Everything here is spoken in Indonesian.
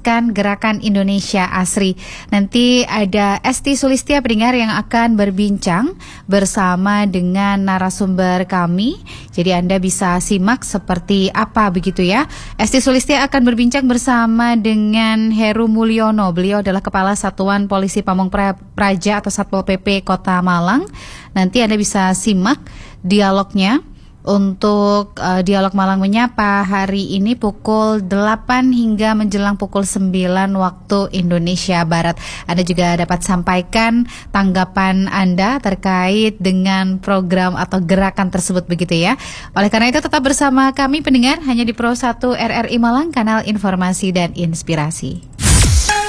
meneruskan gerakan Indonesia Asri. Nanti ada Esti Sulistia pendengar yang akan berbincang bersama dengan narasumber kami. Jadi Anda bisa simak seperti apa begitu ya. Esti Sulistia akan berbincang bersama dengan Heru Mulyono. Beliau adalah Kepala Satuan Polisi Pamong Praja atau Satpol PP Kota Malang. Nanti Anda bisa simak dialognya untuk Dialog Malang Menyapa hari ini pukul 8 hingga menjelang pukul 9 waktu Indonesia Barat. Anda juga dapat sampaikan tanggapan Anda terkait dengan program atau gerakan tersebut begitu ya. Oleh karena itu tetap bersama kami pendengar hanya di Pro 1 RRI Malang, kanal informasi dan inspirasi.